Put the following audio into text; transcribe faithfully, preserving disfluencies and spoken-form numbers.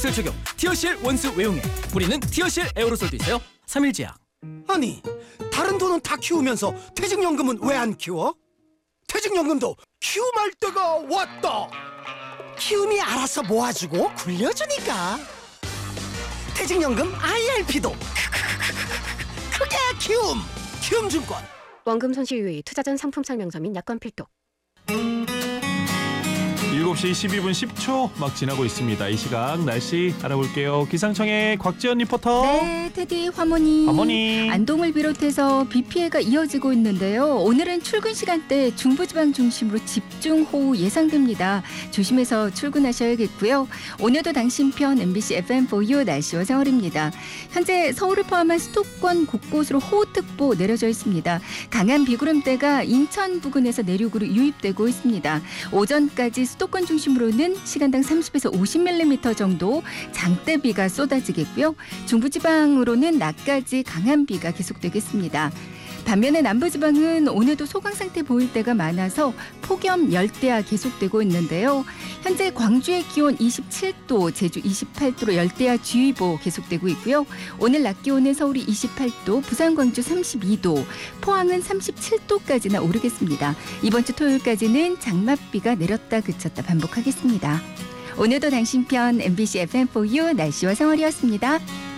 적용 티어실 원수 외용액 뿌리는 티어실 에어로솔도 있어요. 삼 일 제약. 아니, 다른 돈은 다 키우면서 퇴직연금은 왜 안 키워? 퇴직연금도 키움할 때가 왔다. 키움이 알아서 모아주고 굴려주니까. 퇴직연금 아이알피도 크게 키움. 키움증권. 원금 손실 유의, 투자 전 상품 설명서 및 약관 필독. 일곱 시 십이 분 십 초 막 지나고 있습니다. 이 시각 날씨 알아볼게요. 기상청의 곽지연 리포터. 네, 테디 화모니. 어머니. 안동을 비롯해서 비 피해가 이어지고 있는데요. 오늘은 출근 시간대 중부지방 중심으로 집중호우 예상됩니다. 조심해서 출근하셔야겠고요. 오늘도 당신편 엠비씨 에프엠 포유 날씨와 생활입니다. 현재 서울을 포함한 수도권 곳곳으로 호우특보 내려져 있습니다. 강한 비구름대가 인천 부근에서 내륙으로 유입되고 있습니다. 오전까지 수도권 중심으로는 시간당 삼십에서 오십 밀리미터 정도 장대비가 쏟아지겠고요. 중부지방으로는 낮까지 강한 비가 계속되겠습니다. 반면에 남부지방은 오늘도 소강 상태 보일 때가 많아서 폭염 열대야 계속되고 있는데요. 현재 광주의 기온 이십칠 도, 제주 이십팔 도로 열대야 주의보 계속되고 있고요. 오늘 낮 기온은 서울이 이십팔 도, 부산 광주 삼십이 도, 포항은 삼십칠 도까지나 오르겠습니다. 이번 주 토요일까지는 장맛비가 내렸다 그쳤다 반복하겠습니다. 오늘도 당신 편 엠비씨 에프엠 포유 날씨와 생활이었습니다.